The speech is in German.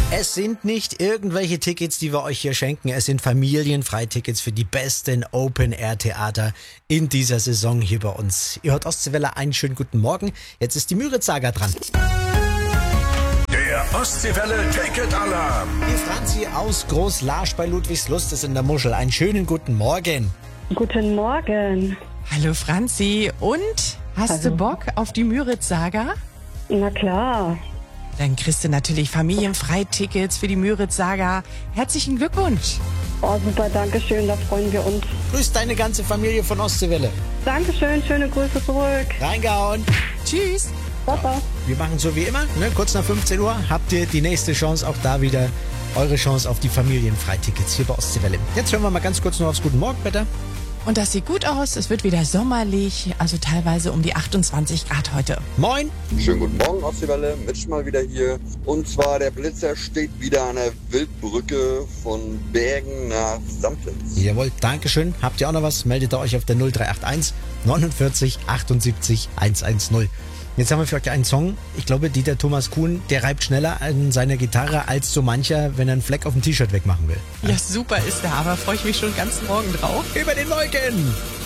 Es sind nicht irgendwelche Tickets, die wir euch hier schenken. Es sind Familienfreitickets für die besten Open-Air-Theater in dieser Saison hier bei uns. Ihr hört Ostseewelle, einen schönen guten Morgen. Jetzt ist die Müritz-Saga dran. Der Ostseewelle Ticket-Alarm. Die Franzi aus Groß-Larsch bei Ludwigslust ist in der Muschel. Einen schönen guten Morgen. Guten Morgen. Hallo Franzi. Und, hast du Bock auf die Müritz-Saga? Na klar. Dann kriegst du natürlich Familienfreitickets für die Müritz-Saga. Herzlichen Glückwunsch. Oh, super, danke schön, da freuen wir uns. Grüß deine ganze Familie von Ostseewelle. Dankeschön, schöne Grüße zurück. Reingehauen. Tschüss. Baba. Wir machen so wie immer, ne? Kurz nach 15 Uhr habt ihr die nächste Chance, auch da wieder eure Chance auf die Familienfreitickets hier bei Ostseewelle. Jetzt hören wir mal ganz kurz noch aufs Guten Morgenwetter. Und das sieht gut aus. Es wird wieder sommerlich, also teilweise um die 28 Grad heute. Moin. Schönen guten Morgen, Ostseewelle. Mitch mal wieder hier. Und zwar, der Blitzer steht wieder an der Wildbrücke von Bergen nach Samplitz. Jawohl, Dankeschön. Habt ihr auch noch was? Meldet ihr euch auf der 0381 49 78 110. Jetzt haben wir für euch einen Song. Ich glaube, Dieter Thomas Kuhn, der reibt schneller an seiner Gitarre als so mancher, wenn er einen Fleck auf dem T-Shirt wegmachen will. Ja, super ist der, aber freue ich mich schon ganz morgen drauf. Über den Wolken!